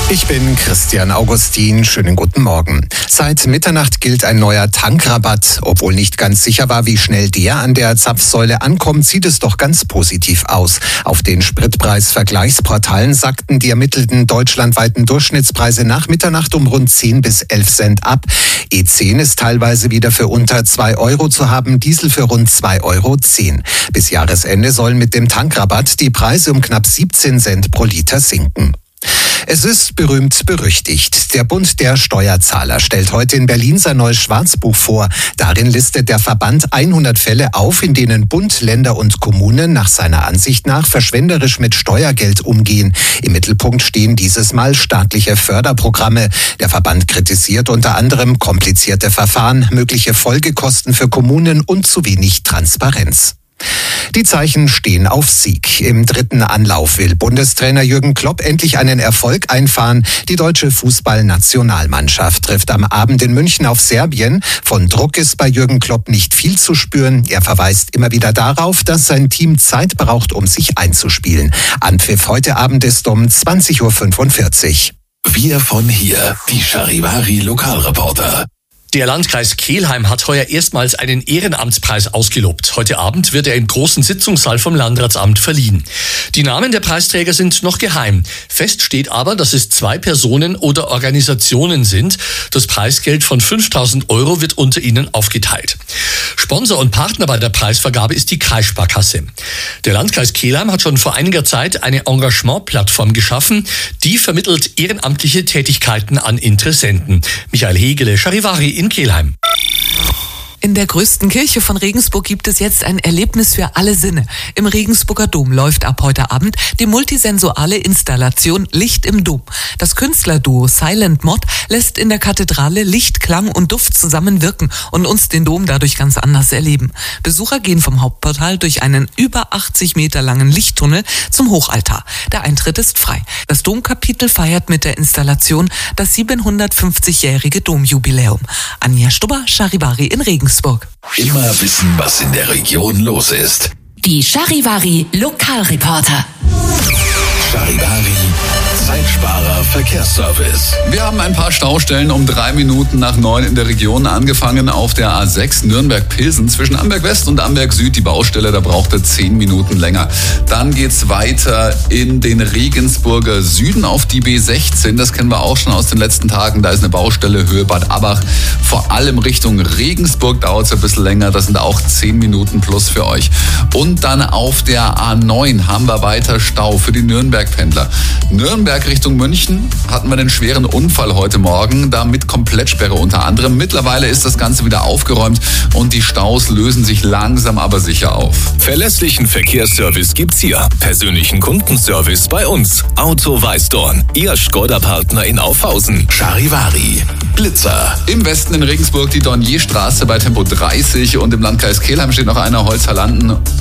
Ich bin Christian Augustin. Schönen guten Morgen. Seit Mitternacht gilt ein neuer Tankrabatt. Obwohl nicht ganz sicher war, wie schnell der an der Zapfsäule ankommt, sieht es doch ganz positiv aus. Auf den Spritpreisvergleichsportalen sackten die ermittelten deutschlandweiten Durchschnittspreise nach Mitternacht um rund 10 bis 11 Cent ab. E10 ist teilweise wieder für unter 2 Euro zu haben, Diesel für rund 2,10 Euro. Bis Jahresende sollen mit dem Tankrabatt die Preise um knapp 17 Cent pro Liter sinken. Es ist berühmt berüchtigt. Der Bund der Steuerzahler stellt heute in Berlin sein neues Schwarzbuch vor. Darin listet der Verband 100 Fälle auf, in denen Bund, Länder und Kommunen nach seiner Ansicht nach verschwenderisch mit Steuergeld umgehen. Im Mittelpunkt stehen dieses Mal staatliche Förderprogramme. Der Verband kritisiert unter anderem komplizierte Verfahren, mögliche Folgekosten für Kommunen und zu wenig Transparenz. Die Zeichen stehen auf Sieg. Im dritten Anlauf will Bundestrainer Jürgen Klopp endlich einen Erfolg einfahren. Die deutsche Fußballnationalmannschaft trifft am Abend in München auf Serbien. Von Druck ist bei Jürgen Klopp nicht viel zu spüren. Er verweist immer wieder darauf, dass sein Team Zeit braucht, um sich einzuspielen. Anpfiff heute Abend ist um 20:45 Uhr. Wir von hier, die Charivari Lokalreporter. Der Landkreis Kelheim hat heuer erstmals einen Ehrenamtspreis ausgelobt. Heute Abend wird er im großen Sitzungssaal vom Landratsamt verliehen. Die Namen der Preisträger sind noch geheim. Fest steht aber, dass es 2 Personen oder Organisationen sind. Das Preisgeld von 5.000 Euro wird unter ihnen aufgeteilt. Sponsor und Partner bei der Preisvergabe ist die Kreissparkasse. Der Landkreis Kelheim hat schon vor einiger Zeit eine Engagementplattform geschaffen. Die vermittelt ehrenamtliche Tätigkeiten an Interessenten. Michael Hegele, Charivari in Kelheim. In der größten Kirche von Regensburg gibt es jetzt ein Erlebnis für alle Sinne. Im Regensburger Dom läuft ab heute Abend die multisensuale Installation Licht im Dom. Das Künstlerduo Silent Mod lässt in der Kathedrale Licht, Klang und Duft zusammenwirken und uns den Dom dadurch ganz anders erleben. Besucher gehen vom Hauptportal durch einen über 80 Meter langen Lichttunnel zum Hochaltar. Der Eintritt ist frei. Das Domkapitel feiert mit der Installation das 750-jährige Domjubiläum. Anja Stubber, Charivari in Regensburg. Immer wissen, was in der Region los ist. Die Charivari Lokalreporter. Charivari Zeitsparer Verkehrsservice. Wir haben ein paar Staustellen um 3 Minuten nach 9 in der Region angefangen auf der A6 Nürnberg-Pilsen zwischen Amberg West und Amberg Süd. Die Baustelle, da braucht er 10 Minuten länger. Dann geht's weiter in den Regensburger Süden auf die B16. Das kennen wir auch schon aus den letzten Tagen. Da ist eine Baustelle Höhe Bad Abbach. Vor allem Richtung Regensburg dauert es ein bisschen länger. Das sind auch 10 Minuten plus für euch. Und dann auf der A9 haben wir weiter Stau für die Nürnberg-Pendler. Nürnberg Richtung München hatten wir einen schweren Unfall heute Morgen, da mit Komplettsperre unter anderem. Mittlerweile ist das Ganze wieder aufgeräumt und die Staus lösen sich langsam aber sicher auf. Verlässlichen Verkehrsservice gibt's hier. Persönlichen Kundenservice bei uns. Auto Weißdorn, Ihr Skoda-Partner in Aufhausen. Charivari Blitzer. Im Westen in Regensburg die Dornierstraße bei Tempo 30 und im Landkreis Kelheim steht noch einer Holzerlanden